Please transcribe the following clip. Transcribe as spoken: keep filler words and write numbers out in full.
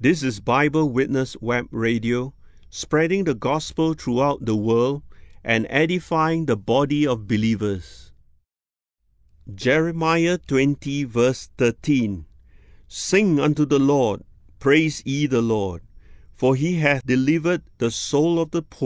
This is Bible Witness Web Radio, spreading the gospel throughout the world and edifying the body of believers. Jeremiah twenty verse thirteen. Sing unto the Lord, praise ye the Lord, for he hath delivered the soul of the poor